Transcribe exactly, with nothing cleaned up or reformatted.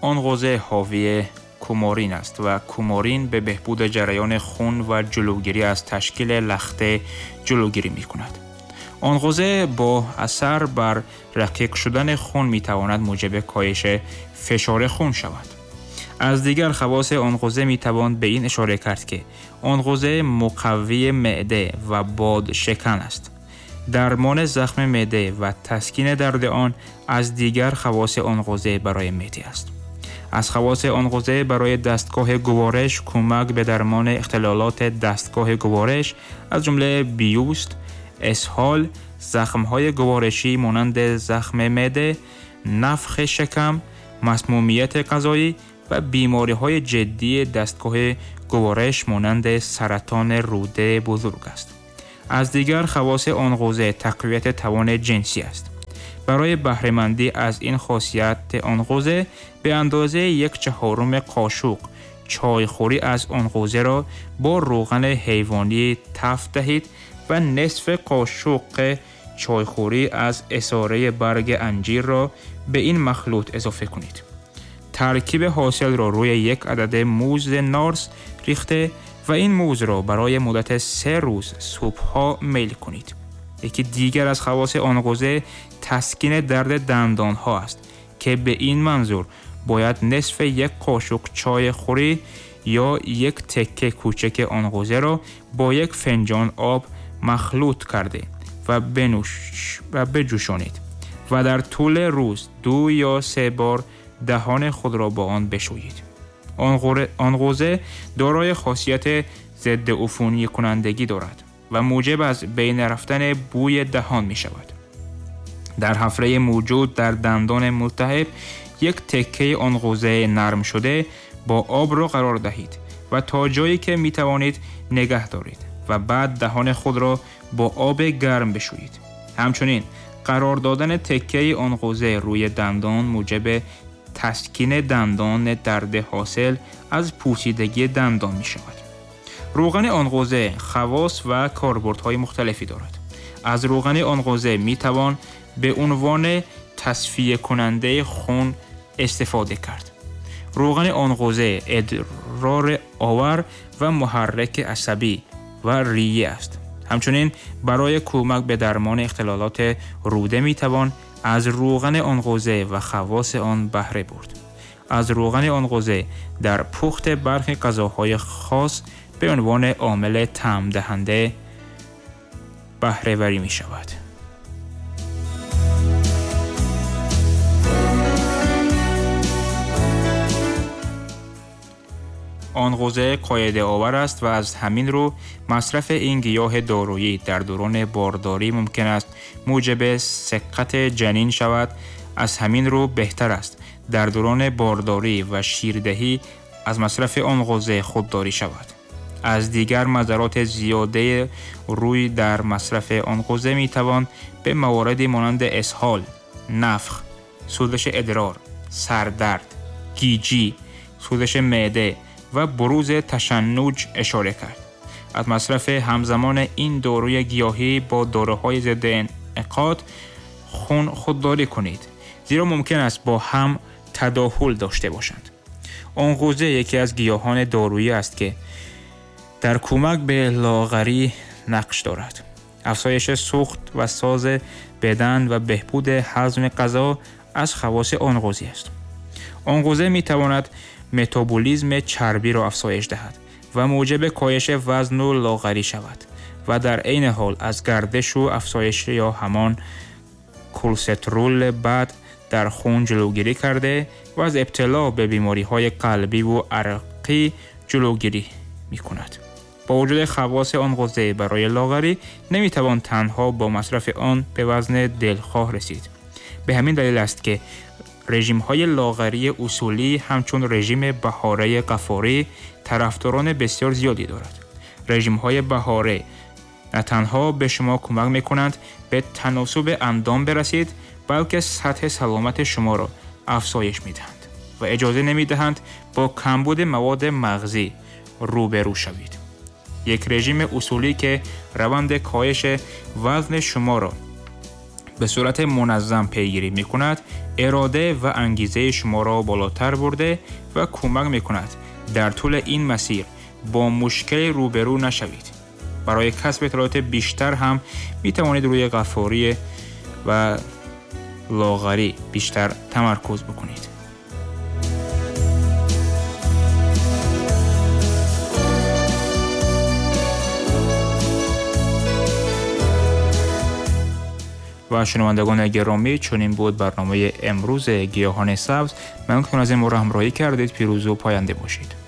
آن غذا حاوی کومارین است و کومارین به بهبود جریان خون و جلوگیری از تشکیل لخته جلوگیری می کند. آن غذا با اثر بر رقیق شدن خون می تواند موجب کاهش فشار خون شود. از دیگر خواص آن غذا می توان به این اشاره کرد که آن غذا مقوی معده و باد شکن است. درمان زخم معده و تسکین درد آن از دیگر خواص آن غذا برای معده است. از خواص آن غذا برای دستگاه گوارش کمک به درمان اختلالات دستگاه گوارش از جمله بیوست، اسهال، زخم‌های گوارشی مانند زخم معده، نفخ شکم، مسمومیت غذایی و بیماری‌های جدی دستگاه گوارش مانند سرطان روده بزرگ است. از دیگر خواص آن غذا تقویت توان جنسی است. برای بهره‌مندی از این خاصیت آن غذا به اندازه یک چهارم قاشق چایخوری از آن غذا را با روغن حیوانی تفت دهید و نصف قاشق چایخوری از عصاره برگ انجیر را به این مخلوط اضافه کنید. ترکیب حاصل را روی یک عدد موز نارس ریخته و این موز را برای مدت سه روز صبحها میل کنید. یکی دیگر از خواص آن غذا تسکین درد دندان ها است که به این منظور باید نصف یک قاشق چای خوری یا یک تکه کوچک آن غذا را با یک فنجان آب مخلوط کرده و بنوش و بجوشانید و در طول روز دو یا سه بار دهان خود را با آن بشویید. آن غذا دارای خاصیت ضد عفونی کنندگی دارد و موجب از بین رفتن بوی دهان می شود. در حفره موجود در دندان ملتهب یک تکه آن غذا نرم شده با آب را قرار دهید و تا جایی که می توانید نگه دارید و بعد دهان خود را با آب گرم بشویید. همچنین قرار دادن تکه آن غذا روی دندان موجب تسکین دندان درد حاصل از پوسیدگی دندان می شود. روغن آن غذا خواص و کاربردهای مختلفی دارد. از روغن آن غذا می توان به عنوان تصفیه کننده خون استفاده کرد. روغن آن غذا ادرار آور و محرک عصبی و ریه است. همچنین برای کمک به درمان اختلالات روده می توان از روغن آن غذا و خواص آن بهره برد. از روغن آن غذا در پخت برخی غذاهای خاص به عنوان عامل طعم دهنده بهره وری می شود. آن غذا قاعده آور است و از همین رو مصرف این گیاه دارویی در دوران بارداری ممکن است موجب سقط جنین شود. از همین رو بهتر است در دوران بارداری و شیردهی از مصرف آن غذا خودداری شود. از دیگر مضرات زیاده روی در مصرف آن غذا می توان به مواردی مانند اسهال، نفخ، سوزش ادرار، سردرد، گیجی، سوزش معده و بروز تشنج اشاره کرد. از مصرف همزمان این داروی گیاهی با داروهای ضد انعقاد خون خودداری کنید، زیرا ممکن است با هم تداخل داشته باشند. آن غذا یکی از گیاهان دارویی است که در کمک به لاغری نقش دارد. افزایش سوخت و ساز بدن و بهبود هضم غذا از خواص آن غذا است. آن غذا می تواند متابولیسم چربی را افزایش دهد و موجب کاهش وزن و لاغری شود و در عین حال از گردش و افزایش یا همان کلسترول بد در خون جلوگیری کرده و از ابتلا به بیماری‌های قلبی و عرقی جلوگیری می‌کند. با وجود خواص آن غذا برای لاغری نمی‌توان تنها با مصرف آن به وزن دلخواه رسید. به همین دلیل است که رژیم‌های لاغری اصولی همچون رژیم بهاره غفاری طرفداران بسیار زیادی دارد. رژیم‌های بهاره نه تنها به شما کمک می‌کنند به تناسب اندام برسید، بلکه سطح سلامت شما را افزایش می‌دهند و اجازه نمی‌دهند با کمبود مواد مغزی روبرو شوید. یک رژیم اصولی که روند کاهش وزن شما را به صورت منظم پیگیری می کند، اراده و انگیزه شما را بالاتر برده و کمک می کند در طول این مسیر با مشکل روبرو نشوید. برای کسب اطلاعات بیشتر هم می توانید روی غفاری و لاغری بیشتر تمرکز بکنید. و شنوندگان گرامی، چنین بود برنامه امروز گیاهان سبز. ممنون که از ما را همراهی کردید. پیروز و پاینده باشید.